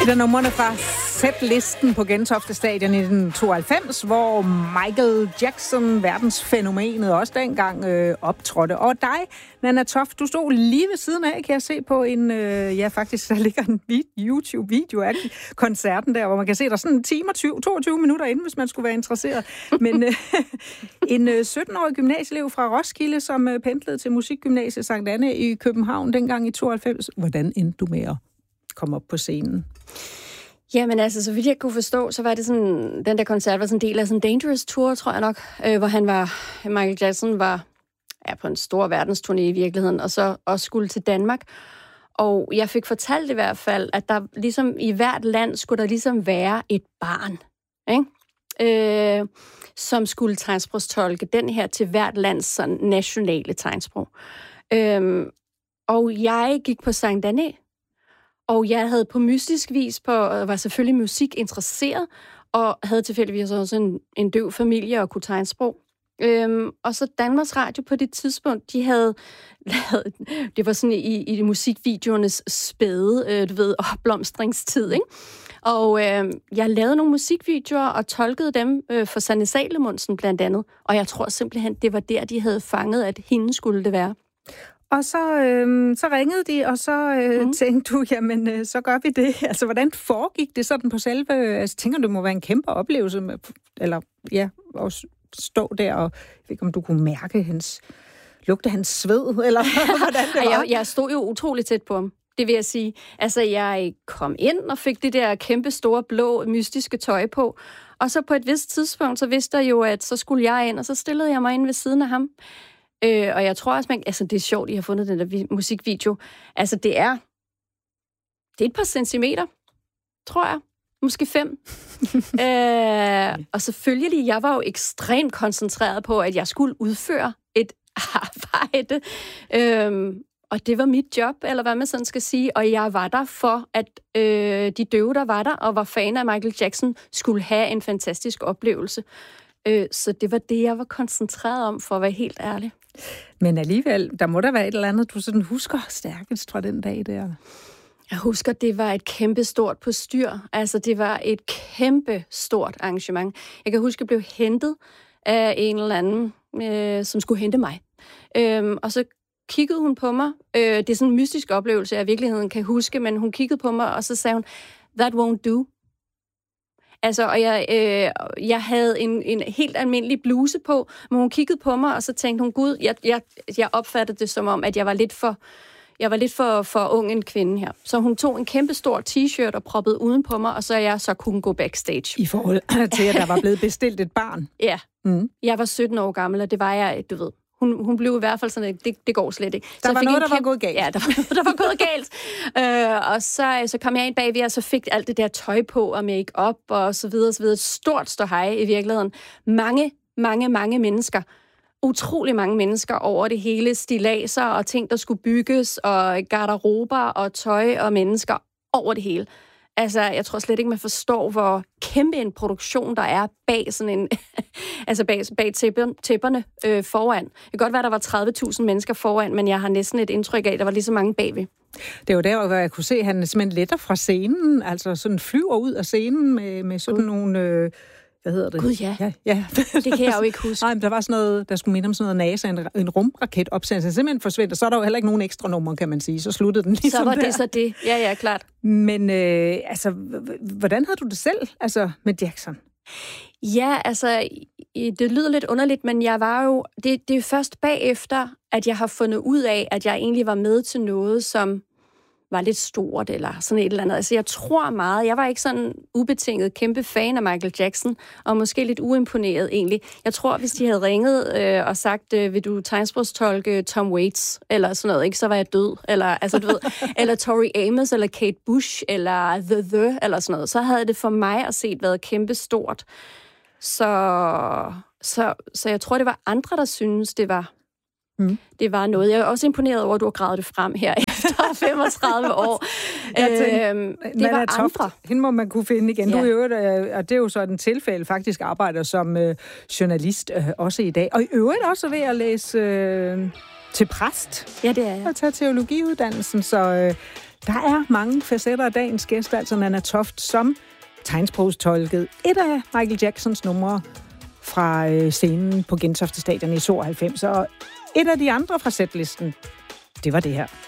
Et af numrene fra sætlisten på Gentofte Stadion i 1992, hvor Michael Jackson, verdensfænomenet, også dengang optrådte. Og dig, Nanna Toft, du stod lige ved siden af, kan jeg se på en, faktisk, der ligger en YouTube-video af koncerten der, hvor man kan se der sådan en time og 22 minutter inden, hvis man skulle være interesseret. Men en 17-årig gymnasieelev fra Roskilde, som pendlede til Musikgymnasiet Sankt Anne i København dengang i 92. Hvordan endte du med at komme op på scenen? Jamen altså, så vidt jeg kunne forstå, så var det sådan, den der koncert var sådan en del af sådan en Dangerous Tour, tror jeg nok, hvor Michael Jackson var på en stor verdensturné i virkeligheden, og så også skulle til Danmark. Og jeg fik fortalt i hvert fald, at der ligesom i hvert land skulle der ligesom være et barn, ikke? Som skulle tegnsprogstolke den her til hvert lands sådan nationale tegnsprog. Og jeg gik på Sankt Anne, og jeg havde på mystisk vis var selvfølgelig musikinteresseret, og havde tilfældigvis også en døv familie og kunne tegnsprog. Og så Danmarks Radio på det tidspunkt, de havde lavet, det var sådan i musikvideoernes spæde, opblomstringstid, ikke? Og jeg lavede nogle musikvideoer og tolkede dem for Sanne Salomonsen blandt andet, og jeg tror simpelthen, det var der, de havde fanget, at hende skulle det være. Og så ringede de, og så tænkte du, jamen, så gør vi det. Altså, hvordan foregik det sådan på selve... Altså, tænker du, det må være en kæmpe oplevelse, eller ja, at stå der, og jeg ved ikke, om du kunne mærke lugte hans sved, eller hvordan det var? Jeg stod jo utroligt tæt på ham, det vil jeg sige. Altså, jeg kom ind og fik det der kæmpe store, blå, mystiske tøj på, og så på et vist tidspunkt, så vidste jeg jo, at så skulle jeg ind, og så stillede jeg mig ind ved siden af ham. Og jeg tror også, det er sjovt, I har fundet den der musikvideo. Altså, det er et par centimeter, tror jeg. Måske 5. Og selvfølgelig, jeg var jo ekstremt koncentreret på, at jeg skulle udføre et arbejde. Og det var mit job, eller hvad man sådan skal sige. Og jeg var der for, at de døve, der var der, og var fan af Michael Jackson, skulle have en fantastisk oplevelse. Så det var det, jeg var koncentreret om, for at være helt ærlig. Men alligevel, der må der være et eller andet, du sådan husker stærkest fra den dag der. Jeg husker, det var et kæmpe stort postyr. Altså, det var et kæmpe stort arrangement. Jeg kan huske, at jeg blev hentet af en eller anden, som skulle hente mig. Og så kiggede hun på mig. Det er sådan en mystisk oplevelse, jeg i virkeligheden kan huske, men hun kiggede på mig, og så sagde hun, "That won't do." Altså, og jeg havde en helt almindelig bluse på, men hun kiggede på mig, og så tænkte hun, gud, jeg opfattede det som om, at jeg var lidt for ung en kvinde her. Så hun tog en kæmpe stor t-shirt og proppede uden på mig, og så kunne gå backstage. I forhold til, at der var blevet bestilt et barn? Ja. Jeg var 17 år gammel, og det var jeg, du ved. Hun blev i hvert fald sådan, at det går slet ikke. Der var noget, der var gået galt. Ja, der var gået galt. Og så kom jeg ind bagved, og så fik alt det der tøj på, og make-up, og så videre, så videre. Stort ståhej i virkeligheden. Mange mennesker. Utrolig mange mennesker over det hele. Stiladser og ting, der skulle bygges, og garderober og tøj og mennesker over det hele. Altså, jeg tror slet ikke, man forstår, hvor kæmpe en produktion der er bag sådan en... altså bag tæpperne foran. Det kan godt være, der var 30.000 mennesker foran, men jeg har næsten et indtryk af, at der var lige så mange bagved. Det er jo der, hvor jeg kunne se, at han simpelthen letter fra scenen, altså sådan flyver ud af scenen med sådan nogle... hvad hedder det? Gud, ja. Ja. Det kan jeg jo ikke huske. Nej, men der var sådan noget, der skulle minde om sådan noget NASA, en rumraket opsendelse. Simpelthen forsvandt, og så er der jo heller ikke nogen ekstra nummer, kan man sige. Så sluttede den ligesom så var der. Det så det. Ja, klart. Men altså, hvordan havde du det selv, altså med Jackson? Ja, altså, det lyder lidt underligt, men jeg var jo... Det er først bagefter, at jeg har fundet ud af, at jeg egentlig var med til noget, som var lidt stort, eller sådan et eller andet. Altså, jeg tror meget. Jeg var ikke sådan ubetinget kæmpe fan af Michael Jackson, og måske lidt uimponeret egentlig. Jeg tror, hvis de havde ringet og sagt, vil du tegnsprogstolke Tom Waits, eller sådan noget, ikke, så var jeg død. Eller, altså, du ved, eller Tori Amos, eller Kate Bush, eller The, eller sådan noget. Så havde det for mig at se været kæmpe stort. Så jeg tror, det var andre, der synes det var Det var noget. Jeg er også imponeret over, at du har gravet det frem her efter 35 år. Det var andre. Hende må man kunne finde igen. Ja. Du er jo, og det er jo så en tilfælde, faktisk arbejder som journalist også i dag. Og i øvrigt også ved at læse til præst. Ja, det er jeg. Og tage teologiuddannelsen, så Der er mange facetter af dagens gæst, altså Nanna Toft, som tegnsprogstolket et af Michael Jacksons numre fra scenen på Gentofte Stadion i 92, og et af de andre fra setlisten, det var det her.